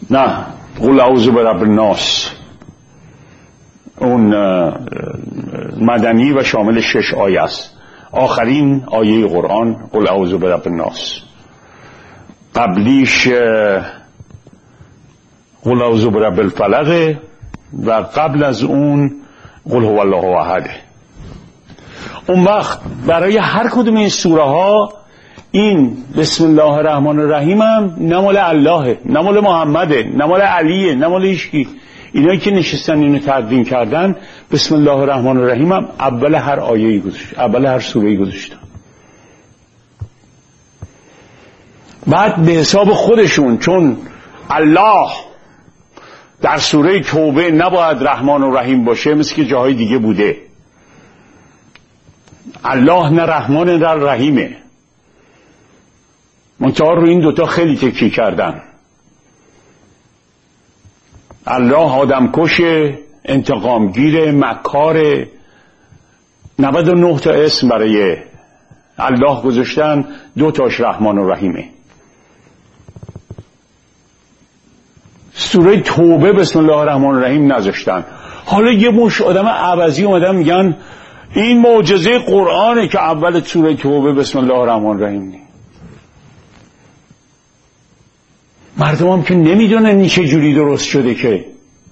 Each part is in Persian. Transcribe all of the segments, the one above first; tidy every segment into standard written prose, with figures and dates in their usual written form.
نه، قل اعوذ برب الناس اون مدنی و شامل 6 آیه است. آخرین آیه قرآن قل اعوذ برب الناس، قبلیش قل اعوذ برب الفلق و قبل از اون قل هو الله احد. اون وقت برای هر کدوم این سوره ها این بسم الله الرحمن الرحیم هم نه مال اللهه، نه مال محمده، نه مال علیه، نه مال هیچکی. اینایی که نشستن اینو تقدیم کردن بسم الله الرحمن الرحیم هم اول هر آیه‌ای گذاشت، اول هر سوره‌ای گذاشتن. بعد به حساب خودشون، چون الله در سوره توبه نباید رحمان و رحیم باشه مثل که جاهای دیگه بوده. الله نه رحمان نه رحیمه. منتها رو این دوتا خیلی تکیه کردن. الله آدم کشه، انتقامگیر، مکاره. 99 تا اسم برای الله گذاشتن، 2 تاش رحمان و رحیمه. سوره توبه بسم الله الرحمن الرحیم نذاشتن. حالا یه مش آدم عوضی اومدن میگن این معجزه قرآنه که اول سوره توبه بسم الله الرحمن الرحیم نی. مردم هم که نمیدونن این چه جوری درست شده که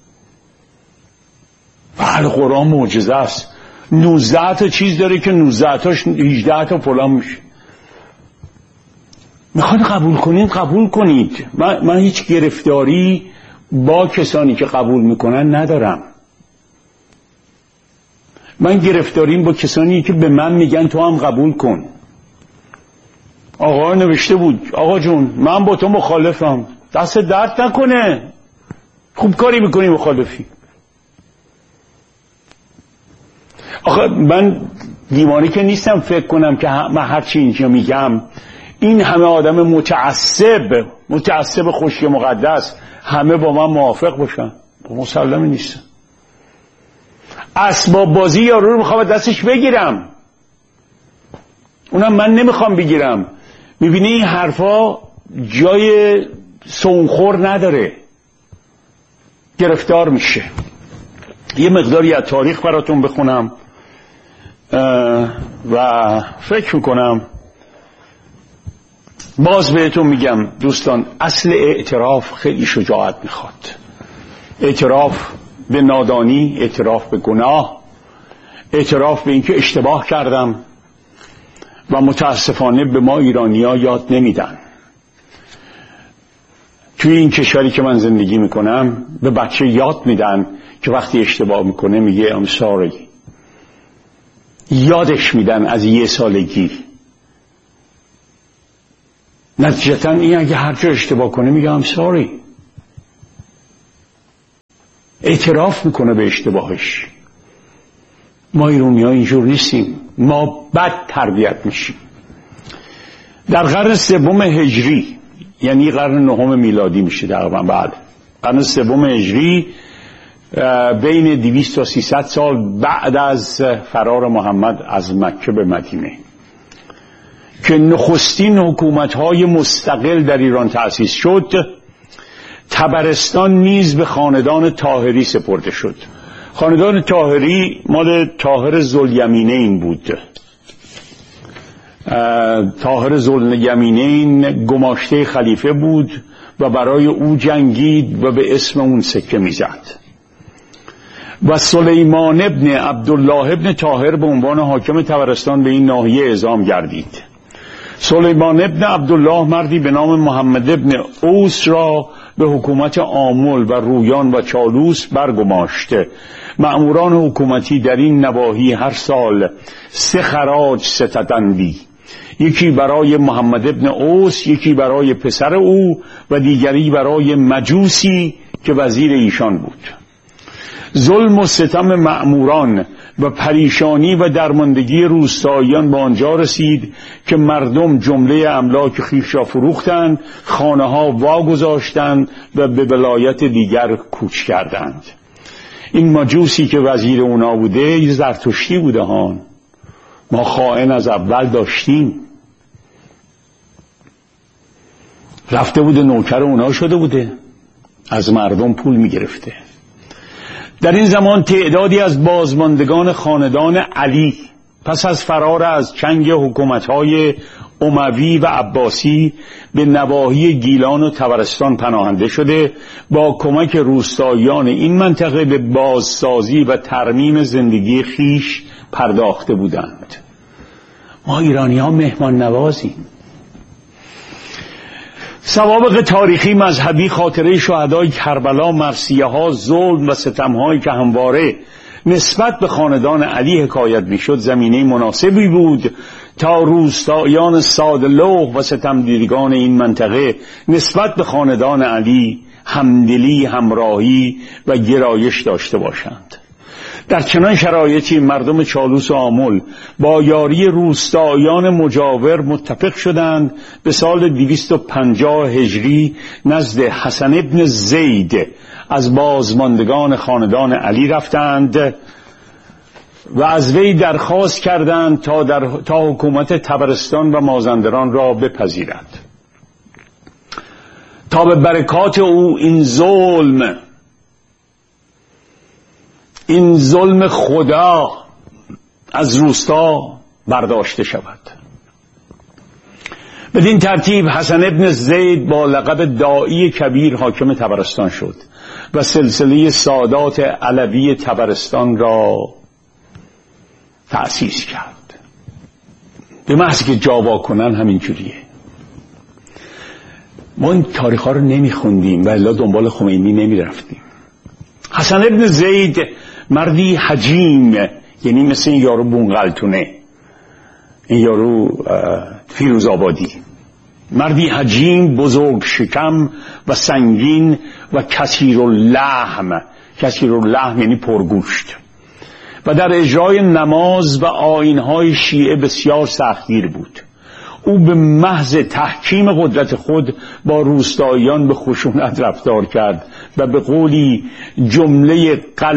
بله قرآن معجزه است. 19 تا چیز داره که 19 تاش 18 تا فلان میشه. میخواد قبول کنید قبول کنید. من هیچ گرفتاری با کسانی که قبول میکنن ندارم. من گرفتاریم با کسانی که به من میگن تو هم قبول کن. آقا نوشته بود آقا جون من با تو مخالفم، دست درد نکنه، خوب کاری میکنی مخالفی. آقا من دیوانه که نیستم فکر کنم که من هرچی اینجا میگم این همه آدم متعصب خشک مقدس همه با من موافق باشن. مسلمه نیستم. اسباب بازی یارو رو میخوام دستش بگیرم، اونم من نمیخوام بگیرم. میبینی این حرفا جای سونخور نداره، گرفتار میشه. یه مقداری از تاریخ براتون بخونم و فکر میکنم باز بهتون میگم دوستان، اصل اعتراف خیلی شجاعت میخواد. اعتراف به نادانی، اعتراف به گناه، اعتراف به اینکه اشتباه کردم و متاسفانه به ما ایرانی‌ها یاد نمیدن. توی این کشوری که من زندگی میکنم به بچه یاد میدن که وقتی اشتباه میکنه میگه I'm sorry. یادش میدن از 1 سالگی. نتیجتا این اگه هر جا اشتباه کنه میگه I'm sorry. اعتراف میکنه به اشتباهش. ما ایرانی ها اینجور نیستیم، ما بد تربیت میشیم. در قرن 3 هجری، یعنی قرن 9 میلادی میشه تقریبا، بعد قرن 3 هجری، بین 200 تا 300 سال بعد از فرار محمد از مکه به مدینه که نخستین حکومت‌های مستقل در ایران تأسیس شد، طبرستان نیز به خاندان طاهری سپرده شد. خاندان طاهری مال طاهر ذوالیمینین بود. طاهر ذوالیمینین گماشته خلیفه بود و برای او جنگید و به اسم اون سکه میزد. و سلیمان ابن عبدالله ابن طاهر به عنوان حاکم طبرستان به این ناحیه اعزام گردید. سلیمان ابن عبدالله مردی به نام محمد ابن اوس را به حکومت آمل و رویان و چالوس برگماشته. مأموران حکومتی در این نواحی هر سال 3 خراج ستدندی، یکی برای محمد ابن اوس، یکی برای پسر او و دیگری برای مجوسی که وزیر ایشان بود. ظلم و ستم مأموران و پریشانی و درماندگی روستاییان به آنجا رسید که مردم جمله املاک خویش را فروختند، خانه ها واگذاشتند و به ولایت دیگر کوچ کردند. این مجوسی که وزیر اونا بوده یه زرتشتی بوده ها. ما خائن از اول داشتیم. رفته بوده نوکر اونا شده بوده. از مردم پول میگرفته. در این زمان تعدادی از بازماندگان خاندان علی پس از فرار از چنگ حکومت‌های اموی و عباسی به نواحی گیلان و طبرستان پناهنده شده، با کمک روستاییان این منطقه به بازسازی و ترمیم زندگی خیش پرداخته بودند. ما ایرانی‌ها مهمان نوازیم. سوابق تاریخی، مذهبی، خاطره شهدای کربلا، مرثیه‌ها، ظلم و ستم‌هایی که همواره نسبت به خاندان علی حکایت می‌شد زمینه مناسبی بود تا روستاییان ساده‌لوح و ستمدیدگان این منطقه نسبت به خاندان علی همدلی، همراهی و گرایش داشته باشند. در چنان شرایطی مردم چالوس و آمل با یاری روستاییان مجاور متفق شدند به سال 250 هجری نزد حسن ابن زید از بازماندگان خاندان علی رفتند و از وی درخواست کردند تا حکومت طبرستان و مازندران را بپذیرد، تا به برکات او این ظلم خدا از روستا برداشته شود. بدین ترتیب حسن ابن زید با لقب داعی کبیر حاکم طبرستان شد و سلسله سادات علوی طبرستان را تأسیس کرد. به محض که جا کنن همین جوریه. ما این تاریخ ها رو نمیخوندیم و الا دنبال خمینی نمیرفتیم. حسن ابن زید مردی حجیم، یعنی مثل این یارو بونغلتونه، این یارو فیروزآبادی، مردی حجیم، بزرگ شکم و سنگین و کثیر اللحم یعنی پرگوشت، و در اجرای نماز و آیین‌های شیعه بسیار سختگیر بود. او به محض تحکیم قدرت خود با روستاییان به خشونت رفتار کرد و به قولی جمله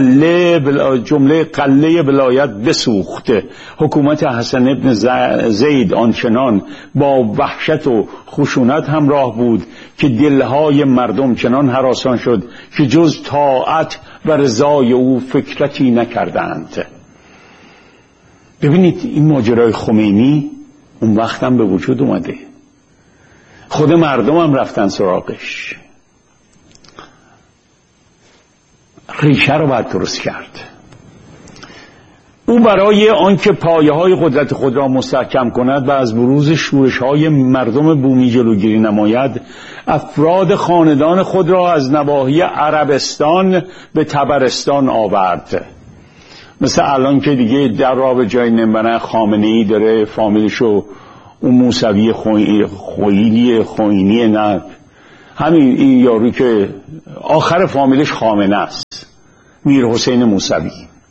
قله ولایت بسوخت. حکومت حسن ابن زید آنچنان با وحشت و خشونت همراه بود که دلهای مردم چنان هراسان شد که جز طاعت و رضای او فکرتی نکردند. ببینید این ماجرای خمینی اون وقت هم به وجود اومده، خود مردم هم رفتن سراغش. ریشه رو باید درست کرد. او برای آنکه پایه‌های قدرت خود را مستحکم کند و از بروز شورش‌های مردم بومی جلوگیری نماید، افراد خاندان خود را از نواحی عربستان به طبرستان آورد. مثل الان که دیگه در را به جای نمیبرن، خامنه‌ای داره فامیلشو اون موسوی خوینی نه، همین این یارو که آخر فامیلش خامنه است، میر حسین موسوی،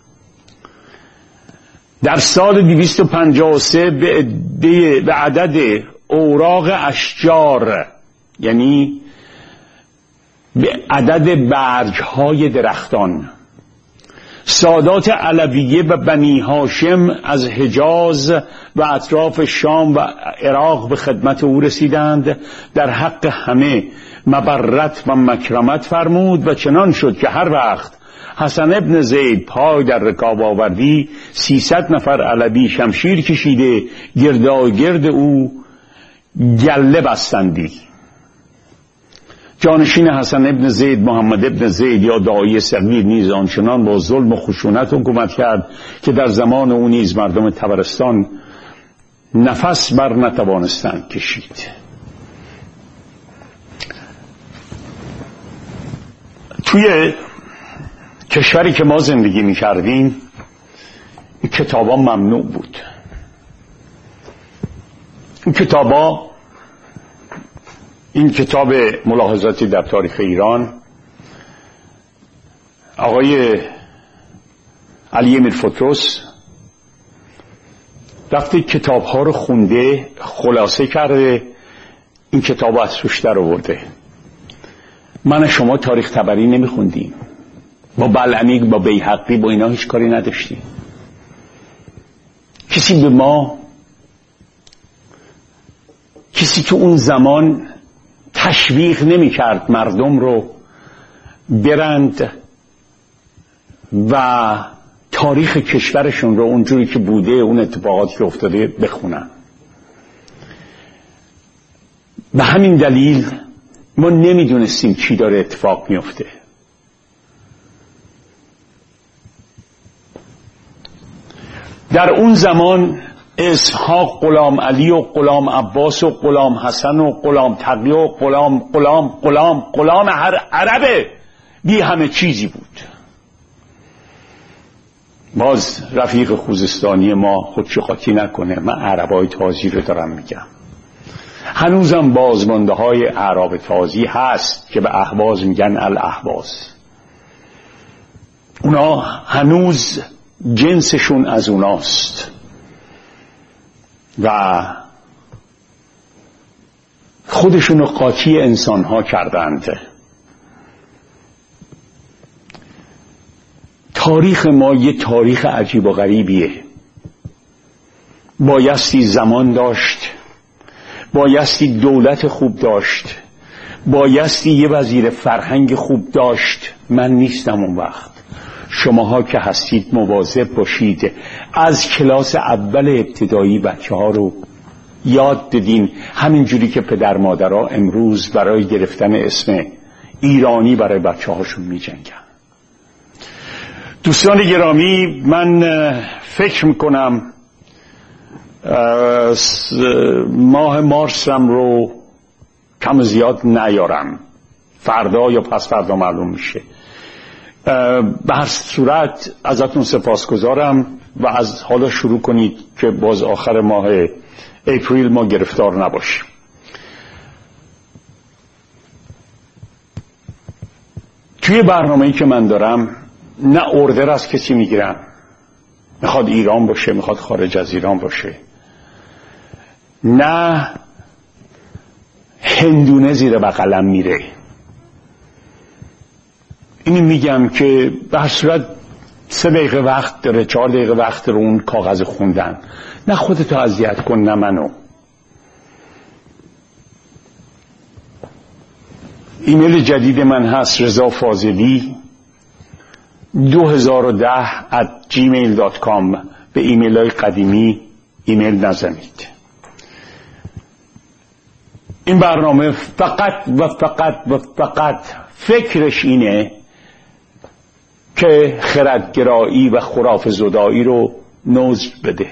در سال 253 به عدد اوراق اشجار، یعنی به عدد برگ‌های درختان، سادات علویه و بنی هاشم از حجاز و اطراف شام و عراق به خدمت او رسیدند. در حق همه مبرت و مکرمت فرمود و چنان شد که هر وقت حسن ابن زید پای در رکاب آوردی 300 نفر علوی شمشیر کشیده گرداگرد او گله بستندی. جانشین حسن ابن زید محمد ابن زید یا داعی صغیر نیز آنچنان با ظلم و خشونت حکومت کرد که در زمان او نیز مردم طبرستان نفس بر نتوانستند کشید. توی کشوری که ما زندگی می کردیم این کتابا ممنوع بود. این کتاب ملاحظاتی در تاریخ ایران، آقای علی میرفتروس وقتی کتاب ها رو خونده خلاصه کرده، این کتاب از توش در آورده. من شما تاریخ تبری نمی خوندیم، با بلعمی با بیهقی با اینا هیچ کاری نداشتیم. کسی که اون زمان تشویق نمی کرد مردم رو برند و تاریخ کشورشون رو اونجوری که بوده، اون اتفاقاتی که افتاده بخونن. به همین دلیل ما نمیدونستیم چی داره اتفاق میفته. در اون زمان اسحاق غلام علی و غلام عباس و غلام حسن و غلام تقی و غلام هر عربه بی همه چیزی بود. باز رفیق خوزستانی ما خودشو قاطی نکنه، من عربای تازی رو دارم میگم. هنوزم بازمانده های اعراب تازی هست که به اهواز میگن الاهواز. اونا هنوز جنسشون از اوناست و خودشون قاطی انسان ها کردند. تاریخ ما یه تاریخ عجیب و غریبیه. بایستی زمان داشت، بایستی دولت خوب داشت، بایستی یه وزیر فرهنگ خوب داشت. من نیستم اون وقت. شماها که هستید مواظب باشید، از کلاس اول ابتدایی بچه ها رو یاد بدین، همینجوری که پدر مادرها امروز برای گرفتن اسم ایرانی برای بچه هاشون می جنگن. دوستان گرامی، من فکر میکنم ماه مارسم رو کم زیاد نیارم، فردا یا پس فردا معلوم میشه. به هر صورت ازتون سپاسگزارم و از حالا شروع کنید که باز آخر ماه اپریل ما گرفتار نباشیم. توی برنامه‌ای که من دارم نه اوردر از کسی میگیرم، میخواد ایران باشه، میخواد خارج از ایران باشه، نه هندونه زیر بغلم میره. اینی میگم که به هر صورت 3 دقیقه وقت داره، 4 دقیقه وقت داره اون کاغذ خوندن. نه خودتو اذیت کن نه منو. ایمیل جدید من هست رضا فاضلی 2010@gmail.com. به ایمیل های قدیمی ایمیل نزنید. این برنامه فقط فکرش اینه که خردگرایی و خرافه زدایی رو نوز بده.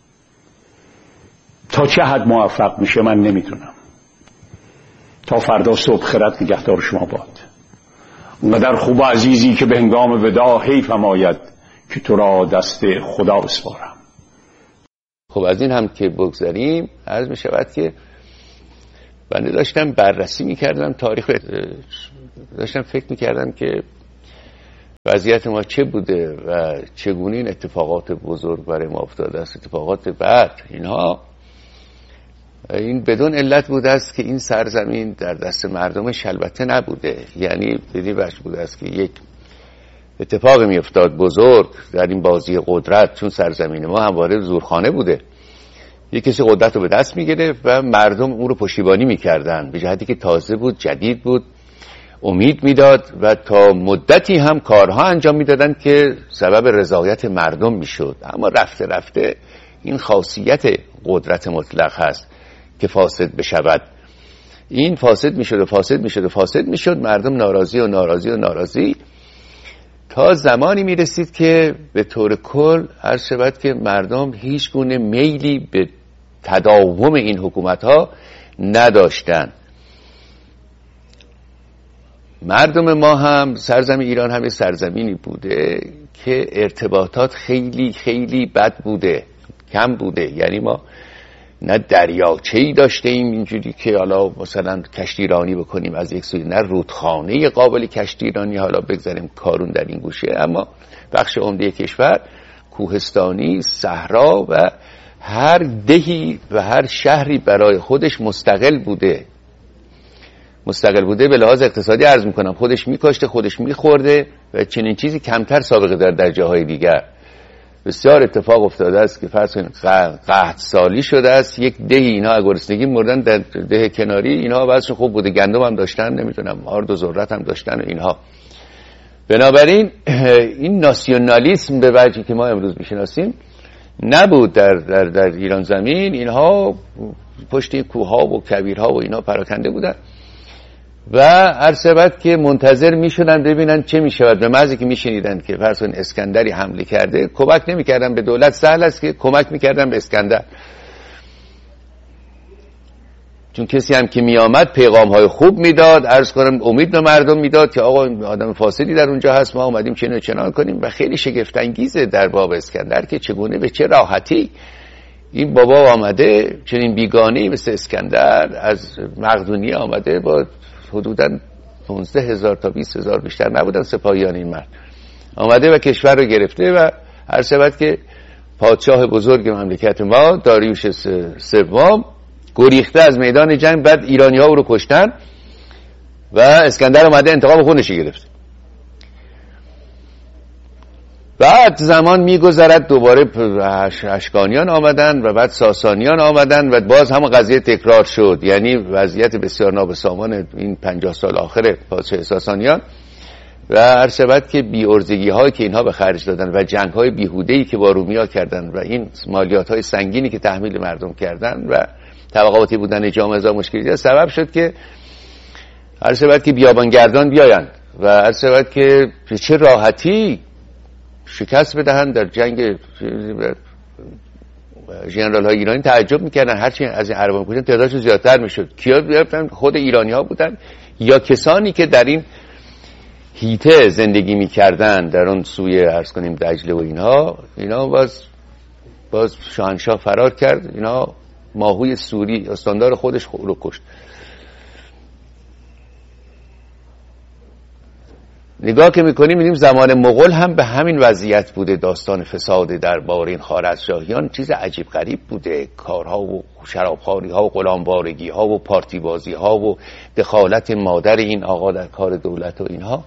تا چه حد موفق میشه من نمیدونم. تا فردا صبح خرد نگهدار شما باد. اونقدر خوب و عزیزی که به هنگام وداع حیفم آید که تو را دست خدا بسپارم. خب از این هم که بگذاریم، عرض می شود که بنده داشتم بررسی می کردم تاریخ، داشتم فکر می کردم که وضعیت ما چه بوده و چگونه این اتفاقات بزرگ برای ما افتاده است. اتفاقات بعد اینها این بدون علت بوده است که این سرزمین در دست مردمش البته نبوده. یعنی بدی وجه بوده است که یک اتفاق می افتاد بزرگ در این بازی قدرت، چون سرزمین ما همواره زورخانه بوده. یک کسی قدرت رو به دست می گرفت و مردم اون رو پشتیبانی می کردن به جهتی که تازه بود، جدید بود، امید میداد و تا مدتی هم کارها انجام میدادن که سبب رضایت مردم میشد. اما رفته رفته این خاصیت قدرت مطلق هست که فاسد بشود. این فاسد میشد، مردم ناراضی تا زمانی میرسید که به طور کل عرض شود که مردم هیچ گونه میلی به تداوم این حکومت ها نداشتن. مردم ما هم، سرزمین ایران هم سرزمینی بوده که ارتباطات خیلی خیلی بد بوده، کم بوده. یعنی ما نه دریاچه‌ای داشته ایم اینجوری که حالا مثلا کشتیرانی بکنیم از یک سوی، نه رودخانه قابل کشتیرانی، حالا بگذاریم کارون در این گوشه. اما بخش عمده کشور کوهستانی، صحرا و هر دهی و هر شهری برای خودش مستقل بوده به لحاظ اقتصادی عرض میکنم. خودش میکاشته، خودش میخورده و چنین چیزی کمتر سابقه داره در جاهای دیگر. بسیار اتفاق افتاده است که فرض کنید قحط سالی شده است، یک ده اینا گرسنگی مردن در ده کناری، اینها وضعشون خوب بوده، گندم هم داشتن، نمیدونم آرد و ذرت هم داشتن و اینها. بنابراین این ناسیونالیسم به وجهی که ما امروز میشناسیم نبود در ایران زمین. اینها پشت کوه‌ها و کویرها و اینا پراکنده بودن و هر سبت که منتظر میشدن ببینن چه میشود. به محضی که میشنیدن که فرض کن اسکندری حمله کرده، کمک نمیکردن به دولت، سهل است که کمک میکردن به اسکندر، چون کسی هم که میآمد پیغام‌های خوب میداد، عرض کنم امید به مردم میداد که آقا آدم فاسدی در اونجا هست، ما اومدیم چنین چنان کنیم. و خیلی شگفت انگیزه در باب اسکندر که چگونه به چه راحتی این بابا آمده، چنین بیگانه‌ای مثل اسکندر از مقدونیه آمده با حدوداً 15,000 تا 20,000 بیشتر نبودن سپاهیان این مرد، آمده و کشور رو گرفته. و هر سبت که پادشاه بزرگ مملکت ما داریوش سوم گریخته از میدان جنگ، بعد ایرانی ها رو کشتن و اسکندر اومده انتقام خودش گرفت. بعد زمان میگذرد، دوباره اشکانیان آمدن و بعد ساسانیان آمدن و باز هم قضیه تکرار شد. یعنی وضعیت بسیار نابسامان این 50 سال آخر پادشاه ساسانیان و هر شبت که بی‌عرضگی هایی که اینها به خرج دادن و جنگ های بیهوده‌ای که با رومیا کردن و این مالیات های سنگینی که تحمیل مردم کردن و طبقاتی بودن جامعه ها مشکلی سبب شد که هر شبت که بیابانگردان بیایند و هر شبت که چه راحتی شکست بدهند در جنگ. ژنرال های ایرانی تعجب میکردن، هرچی از این عربان کشتن تعدادشون زیادتر میشد. کیا بیافتن؟ خود ایرانی ها بودن یا کسانی که در این هیته زندگی میکردن در اون سوی عرض کنیم دجله و اینا باز شاهنشاه فرار کرد، اینا ماهوی سوری استاندار خودش رو کشت. نگاه که میکنیم می‌بینیم زمان مغول هم به همین وضعیت بوده. داستان فساد دربار این خوارزمشاهیان چیز عجیب غریب بوده، کارها و شرابخواری ها و غلاموارگی ها و پارتی بازی ها و دخالت مادر این آقا در کار دولت و اینها.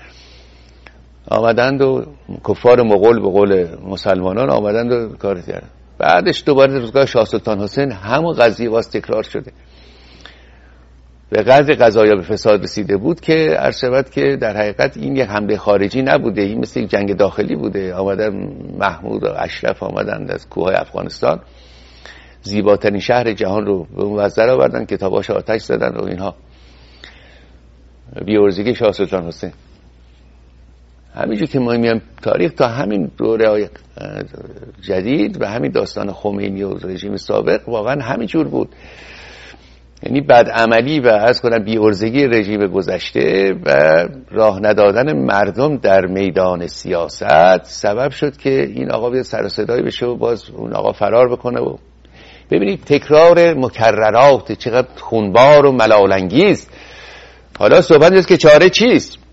آمدند و کفار مغول به قول مسلمانان آمدند و کار کردند. بعدش دوباره روزگار شاه سلطان حسین همون قضیه باز تکرار شده. به قدر قضایا به فساد رسیده بود که عرض شود که در حقیقت این یک حمله خارجی نبوده، این مثل یک جنگ داخلی بوده. آمدن محمود و اشرف آمدند از کوههای افغانستان، زیباترین شهر جهان رو به اون وزر آوردن، کتاباش آتش زدن و اینها. بی‌عرضگی شاه سلطان حسین. همینجور که ما میام تاریخ تا همین دوره جدید و همین داستان خمینی و رژیم سابق واقعا همینجور بود. یعنی بدعملی و از کنم بی‌عرضگی رژیم گذشته و راه ندادن مردم در میدان سیاست سبب شد که این آقا بیاد سر و صدایی بشه و باز اون آقا فرار بکنه. و ببینید تکرار مکررات چقدر خونبار و ملال‌انگیز. حالا صحبت نیست که چاره چیست.